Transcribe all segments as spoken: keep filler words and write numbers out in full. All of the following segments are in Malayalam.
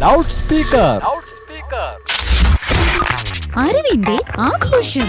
Loud speaker. അറിവിന്റെ ആഘോഷം.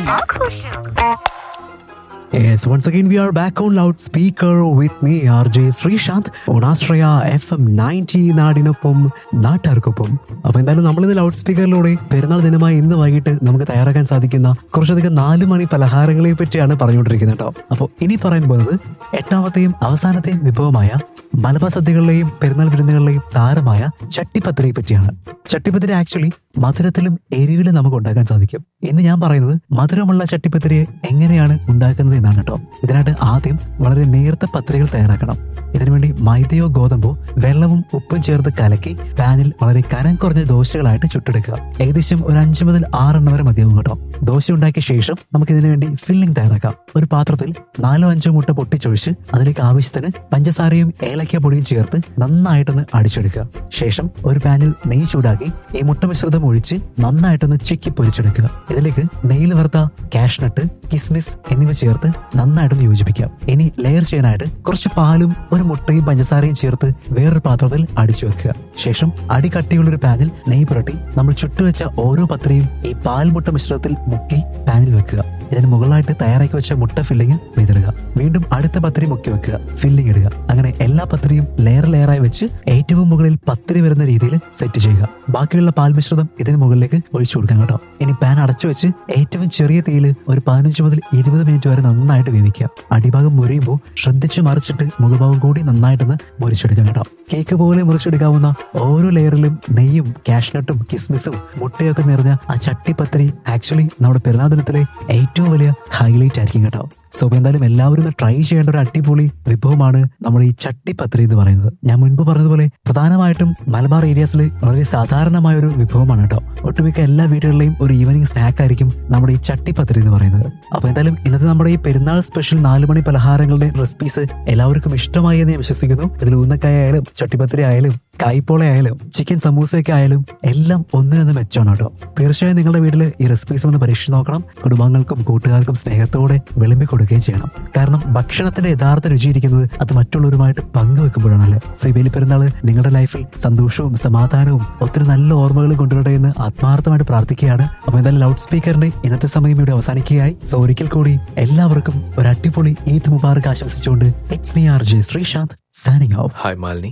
Yes, once again we are back on loudspeaker with me R J Srishant on Astraya F M ninety നാടിനൊപ്പം നാട്ടുകാർക്കൊപ്പം. അപ്പൊ എന്തായാലും നമ്മളിന്ന് ലൗഡ് സ്പീക്കറിലൂടെ പെരുന്നാൾ ദിനമായി ഇന്ന് വൈകിട്ട് നമുക്ക് തയ്യാറാക്കാൻ സാധിക്കുന്ന കുറച്ചധികം നാല് മണി പലഹാരങ്ങളെ പറ്റിയാണ് പറഞ്ഞുകൊണ്ടിരിക്കുന്നത് കേട്ടോ. അപ്പോൾ ഇനി പറയാൻ പോകുന്നത് എട്ടാമത്തെയും അവസാനത്തെയും വിഭവമായ മലബാർ സദ്യകളിലെയും പെരുന്നാൾ വിരുന്നുകളിലെയും താരമായ ചട്ടിപ്പത്തിരിയെ പറ്റിയാണ്. ചട്ടിപ്പത്തിരി ആക്ച്വലി മധുരത്തിലും എരിവിലും നമുക്ക് ഉണ്ടാക്കാൻ സാധിക്കും. ഇന്ന് ഞാൻ പറയുന്നത് മധുരമുള്ള ചട്ടിപ്പത്തിരിയെ എങ്ങനെയാണ് ഉണ്ടാക്കുന്നത് എന്നാണ് കേട്ടോ. ഇതിനായിട്ട് ആദ്യം വളരെ നേർത്ത പത്തിരികൾ തയ്യാറാക്കണം. ഇതിനുവേണ്ടി മൈദയോ ഗോതമ്പോ വെള്ളവും ഉപ്പും ചേർത്ത് കലക്കി പാനിൽ വളരെ കനം കുറഞ്ഞ ദോശകളായിട്ട് ചുട്ടെടുക്കുക. ഏകദേശം ഒരു അഞ്ചു മുതൽ ആറെണ്ണം വരെ മതിയാവും കേട്ടോ. ദോശ ഉണ്ടാക്കിയ ശേഷം നമുക്ക് ഇതിനു വേണ്ടി ഫില്ലിംഗ് തയ്യാറാക്കാം. ഒരു പാത്രത്തിൽ നാലോ അഞ്ചോ മുട്ട പൊട്ടിച്ചൊഴിച്ച് അതിലേക്ക് ആവശ്യത്തിന് പഞ്ചസാരയും ഏലക്ക പൊടിയും ചേർത്ത് നന്നായിട്ടൊന്ന് അടിച്ചെടുക്കുക. ശേഷം ഒരു പാനിൽ നെയ്യ് ചൂടാക്കി ഈ മുട്ട മിശ്രിതം ഒഴിച്ച് നന്നായിട്ടൊന്ന് ചിക്കി പൊരിച്ചെടുക്കുക. ഇതിലേക്ക് നെയ്യിൽ വറുത്ത കാഷ്നട്ട്, കിസ്മിസ് എന്നിവ ചേർത്ത് നന്നായിട്ടൊന്ന് യോജിപ്പിക്കാം. ഇനി ലെയർ ചെയ്യാനായിട്ട് കുറച്ച് പാലും ഒരു മുട്ടയും പഞ്ചസാരയും ചേർത്ത് വേറൊരു പാത്രത്തിൽ അടിച്ചു വെക്കുക. ശേഷം അടി കട്ടിയുള്ളൊരു പാനിൽ നെയ്യ് പുരട്ടി നമ്മൾ ചുട്ടുവെച്ച ഓരോ പത്തിരിയും ഈ പാൽമുട്ട മിശ്രിതത്തിൽ മുക്കി പാനിൽ വെക്കുക. ഇതിന് മുകളിലായിട്ട് തയ്യാറാക്കി വെച്ച മുട്ട ഫില്ലിങ് വിതറുക. വീണ്ടും അടുത്ത പത്തിരി മുക്കി വെക്കുക, ഫില്ലിങ് ഇടുക. അങ്ങനെ എല്ലാ പത്തിരിയും ലെയർ ലെയറായി വെച്ച് ഏറ്റവും മുകളിൽ പത്തിരി വരുന്ന രീതിയിൽ സെറ്റ് ചെയ്യുക. ബാക്കിയുള്ള പാൽ മിശ്രിതം ഇതിന് മുകളിലേക്ക് ഒഴിച്ചു കൊടുക്കാം കേട്ടോ. ഇനി പാൻ അടച്ചു വെച്ച് ഏറ്റവും ചെറിയ തീയിൽ ഒരു പതിനഞ്ച് മുതൽ ഇരുപത് മിനിറ്റ് വരെ നന്നായിട്ട് വേവിക്കുക. അടിഭാഗം മുറിയുമ്പോൾ ശ്രദ്ധിച്ച് മറിച്ചിട്ട് മുകൾഭാഗം കൂടി നന്നായിട്ടൊന്ന് മുറിച്ചെടുക്കാം കേട്ടോ. കേക്ക് പോലെ മുറിച്ചെടുക്കാവുന്ന ഓരോ ലെയറിലും നെയ്യും കാഷ്നട്ടും കിസ്മിസും മുട്ടയൊക്കെ നിറഞ്ഞ ആ ചട്ടിപ്പത്തിരി ആക്ച്വലി നമ്മുടെ പെരുന്നാൾ ദിനത്തിലെ ഏറ്റവും വലിയ ഹൈലൈറ്റ് ആയിരിക്കും കേട്ടോ. സോ എന്തായാലും എല്ലാവരും ട്രൈ ചെയ്യേണ്ട ഒരു അടിപൊളി വിഭവമാണ് നമ്മുടെ ഈ ചട്ടിപ്പത്തിരി എന്ന് പറയുന്നത്. ഞാൻ മുൻപ് പറഞ്ഞതുപോലെ പ്രധാനമായിട്ടും മലബാർ ഏരിയാസിൽ വളരെ സാധാരണമായ ഒരു വിഭവമാണ് കേട്ടോ. ഒട്ടുമിക്ക എല്ലാ വീടുകളിലെയും ഒരു ഈവനിങ് സ്നാക്ക് ആയിരിക്കും നമ്മുടെ ഈ ചട്ടിപ്പത്തിരി എന്ന് പറയുന്നത്. അപ്പൊ എന്തായാലും ഇന്നത്തെ നമ്മുടെ ഈ പെരുന്നാൾ സ്പെഷ്യൽ നാലുമണി പലഹാരങ്ങളുടെ റെസിപ്പീസ് എല്ലാവർക്കും ഇഷ്ടമായി എന്ന് ഞാൻ വിശ്വസിക്കുന്നു. ഇതിൽ ഊന്നക്കായ ആയാലും ചട്ടിപ്പത്തിരി ആയാലും കായ്പോള ആയാലും ചിക്കൻ സമൂസയൊക്കെ ആയാലും എല്ലാം ഒന്നിനൊന്ന് മെച്ചമാണ് കേട്ടോ. തീർച്ചയായും നിങ്ങളുടെ വീട്ടിൽ ഈ റെസിപ്പീസ് ഒന്ന് പരീക്ഷിച്ച് നോക്കണം. കുടുംബാംഗങ്ങൾക്കും കൂട്ടുകാർക്കും സ്നേഹത്തോടെ വിളമ്പി കൊടുക്കുകയും ചെയ്യണം. കാരണം ഭക്ഷണത്തിന്റെ യഥാർത്ഥ രുചിയിരിക്കുന്നത് അത് മറ്റുള്ളവരുമായിട്ട് പങ്കുവെക്കുമ്പോഴാണല്ലേ. സോ ഈ ബലിപ്പെരുന്നാള് നിങ്ങളുടെ ലൈഫിൽ സന്തോഷവും സമാധാനവും ഒത്തിരി നല്ല ഓർമ്മകളും കൊണ്ടുവരട്ടെ എന്ന് ആത്മാർത്ഥമായിട്ട് പ്രാർത്ഥിക്കുകയാണ്. അപ്പൊ എന്തായാലും ലൗഡ് സ്പീക്കറിന്റെ ഇന്നത്തെ സമയം ഇവിടെ അവസാനിക്കുകയായി. സോ ഒരിക്കൽ കൂടി എല്ലാവർക്കും ഒരു അടിപൊളി ഈദ് മുബാറക് ആശംസിച്ചുകൊണ്ട് it's me R J Sreesanth signing off. Hi Malini,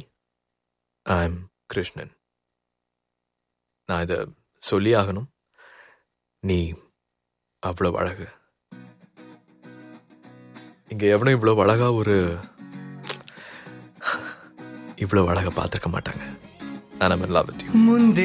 I'm Krishnan. நான் இதை சொல்லி ஆகணும். நீ அவ்வளோ அழகு. இங்கே எவனும் இவ்வளோ அழகா ஒரு இவ்வளோ அழகா பார்த்துருக்க மாட்டாங்க. நான் I'm in love with you.